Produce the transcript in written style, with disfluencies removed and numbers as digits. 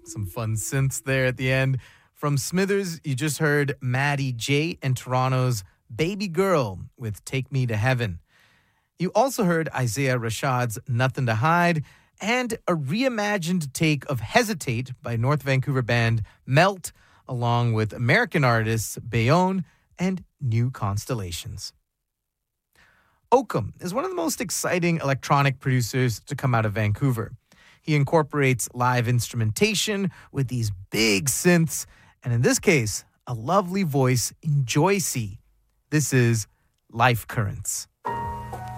Some fun synths there at the end. From Smithers, you just heard Maddie J and Toronto's Baby Girl with Take Me to Heaven. You also heard Isaiah Rashad's Nothing to Hide and a reimagined take of Hesitate by North Vancouver band Melt, along with American artists Bayonne and New Constellations. Oakham is one of the most exciting electronic producers to come out of Vancouver. He incorporates live instrumentation with these big synths, and in this case, a lovely voice in Joycey. This is Life Currents.